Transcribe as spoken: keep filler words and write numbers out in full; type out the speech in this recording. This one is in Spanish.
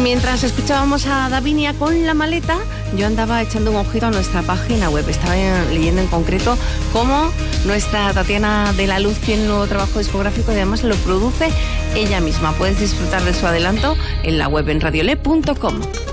mientras escuchábamos a Davinia con La Maleta, yo andaba echando un ojito a nuestra página web. Estaba leyendo en concreto cómo nuestra Tatiana de la Luz tiene un nuevo trabajo discográfico y además lo produce ella misma. Puedes disfrutar de su adelanto en la web en radiole punto com.